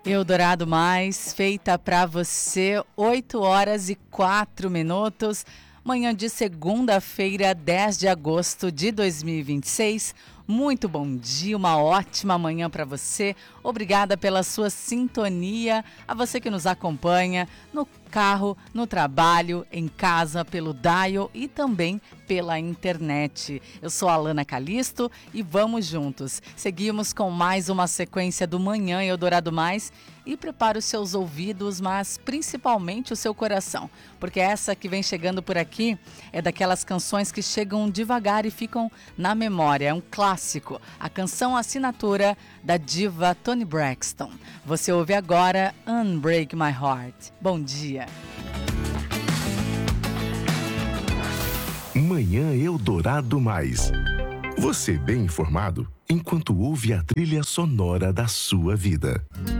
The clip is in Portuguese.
Eldorado Mais, feita para você, 8h04, manhã de segunda-feira, 10 de agosto de 2026. Muito bom dia, uma ótima manhã para você. Obrigada pela sua sintonia, a você que nos acompanha no carro, no trabalho, em casa, pelo dial e também pela internet. Eu sou a Alana Calisto e vamos juntos. Seguimos com mais uma sequência do Manhã Eldorado Mais e prepare os seus ouvidos, mas principalmente o seu coração, porque essa que vem chegando por aqui é daquelas canções que chegam devagar e ficam na memória. É um clássico, a canção assinatura da diva Toni Braxton. Você ouve agora Unbreak My Heart. Bom dia. Manhã Eldorado Mais. Você bem informado enquanto ouve a trilha sonora da sua vida.